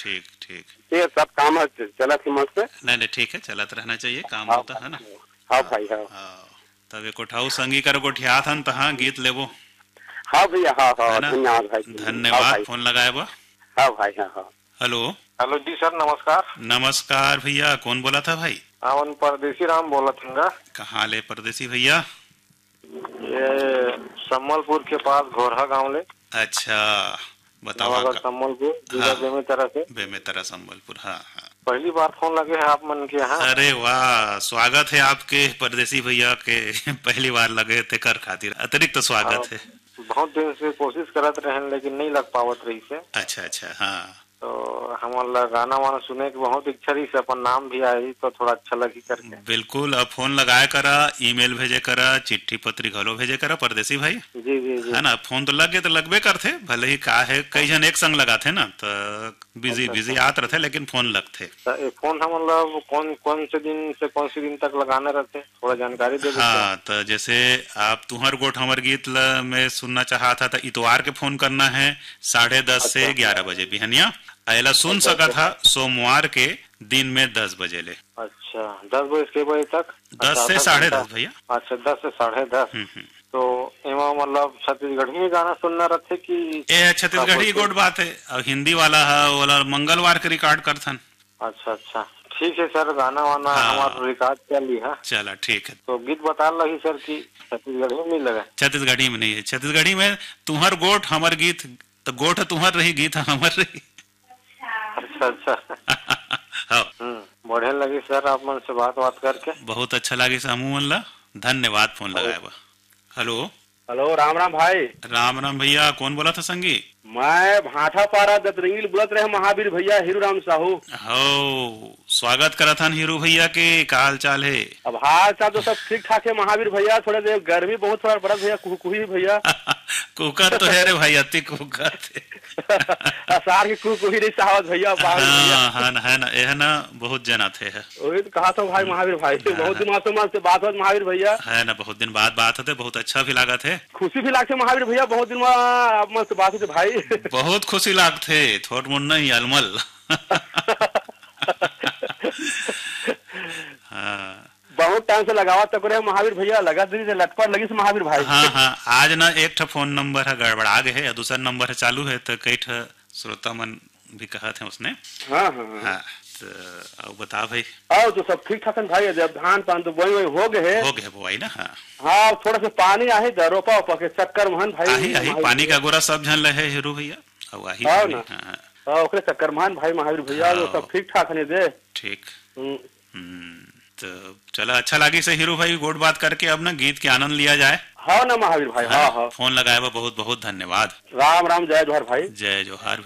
ठीक ठीक। ये सब काम चलत हिम्मत से। नहीं ठीक है, चलत रहना चाहिए, काम हाँ होता है ना। हाँ भाई हाँ। हाँ, तब एक उठाऊ संगी कर गोठिया था तहाँ गीत लेबो हाँ भैया हाँ हाँ है ना। धन्यवाद भाई। हाँ धन्यवाद भाई फोन लगाए बा। हाँ भाई हाँ हाँ। हेलो हेलो जी सर, नमस्कार। नमस्कार भैया, कौन बोला था भाई? हाँ, परदेसी राम बोला था। कहाँ ले परदेसी भैया? ये सम्मलपुर के पास घोरहा गांव ले। अच्छा बताओ। नवागढ़ सम्मलपुर जिला हाँ। बेमेतरा से। बेमेतरा संबलपुर, हाँ हाँ। पहली बार फोन लगे है आप मन के यहाँ। अरे वाह, स्वागत है आपके परदेसी भैया के पहली बार लगे थे कर खातिर, अतिरिक्त स्वागत है। बहुत दिन से कोशिश करत रहे लेकिन नहीं लग पावत रही से। अच्छा अच्छा हाँ। तो हमारा गाना वाना सुने की बहुत इच्छा रही से, अपन नाम भी आई तो थोड़ा अच्छा लगी करके। बिल्कुल, अब फोन लगाए करा, ईमेल भेजे करा, चिट्ठी पत्री घलो भेजे करा परदेसी भाई। जी जी जी। है ना, फोन तो लगे तो लगबे करते, भले ही का है कई जन एक संग लगाते ना तो बिजी बिजी आते रहते लेकिन फोन लगते। फोन हम मतलब कौन से दिन से कौन सी दिन तक लगाने रहते, थोड़ा जानकारी दे। हाँ, तो जैसे आप तुहर गोठ हमर गीत में सुनना चाहा था तो इतवार के फोन करना है 10:30 से 11 बजे बिहनिया। अला सुन सका था सोमवार के दिन में 10 बजे ले। अच्छा, 10 बजे के बजे तक? 10 से 10:30 भैया। अच्छा, 10 से 10:30। तो एमा मतलब छत्तीसगढ़ी में गाना सुनना रहते कि? ए छत्तीसगढ़ी गोट बात है, और हिंदी वाला है वाला मंगलवार के रिकॉर्ड करथन। अच्छा अच्छा, ठीक है सर, गाना वाना हमारा रिकॉर्ड कर ली है। चला ठीक है। तो गीत बता लगी सर की छत्तीसगढ़ी में नहीं लगा? छत्तीसगढ़ी में नहीं है, छत्तीसगढ़ी में तुहर गोठ हमर गीत, तो गोठ तुहर रही गीत हमर रही। अच्छा अच्छा। बढ़िया लगी सर आप मन से बात करके। बहुत अच्छा लगे हमू मन ला, धन्यवाद फोन लगाए बा। हेलो हेलो राम राम भाई। राम राम भैया, कौन बोला था संगी? मैं भाठा पारा दतरंगील बोलत रहे महावीर भैया हीरू राम साहू। हो, स्वागत करा था हीरू भैया के, का हाल चाल है? अब हाल चाल तो सब ठीक ठाक है महावीर भैया, थोड़े देर गर्मी बहुत थोड़ा बड़ा भैया कुही भैया। कुकर तो है रे भाई, अति कुकर थे। असार की कुही नहीं साहब भैया। हाँ है ना, यह ना बहुत जना थे है। वही तो कहा था भाई महावीर भाई, बहुत दिन से बात होत महावीर भैया। है ना, बहुत दिन बाद बात होते, बहुत अच्छा भी लागत है। खुशी भी लागते महावीर भैया, बहुत दिन में से बात होते भाई। बहुत खुशी लागते, थोड़ मुन नहीं अलमल। हाँ, बहुत टाइम से लगावा तक रहे महावीर भैया, लगा दी लटपट लगी से महावीर भाई। हाँ हाँ, आज ना एक ठो फोन नंबर है गड़बड़ा गए है, दूसरा नंबर है चालू है, तो कई ठो श्रोता मन भी कहा थे उसने। हाँ हाँ हाँ, तो बता भाई। आओ तो सब ठीक ठाक है भाई, जब धान पान तो बोई हो गए बुआई ना। हाँ हाँ, थोड़ा सा पानी आहे रोपा उपा के चक्कर महन भाई। आही पानी का गोरा सब झन लहे हीरू भैया। ओकरे चक्कर मान भाई महावीर भैया, वो सब ठीक ठाक है दे। ठीक। तो चला, अच्छा लगी से हीरू भाई गोट बात करके, अब ना गीत के आनंद लिया जाए। हाँ ना महावीर भाई। हाँ हाँ, फोन लगाए बहुत बहुत धन्यवाद। राम राम, जय जोहर भाई। जय जोहर।